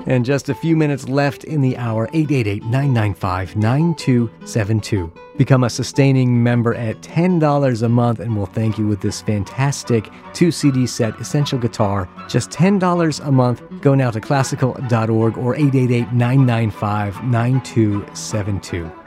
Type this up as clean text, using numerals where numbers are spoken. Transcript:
And just a few minutes left in the hour, 888-995-9272. Become a sustaining member at $10 a month, and we'll thank you with this fantastic 2-CD set, Essential Guitar. Just $10 a month. Go now to classical.org or 888-995-9272.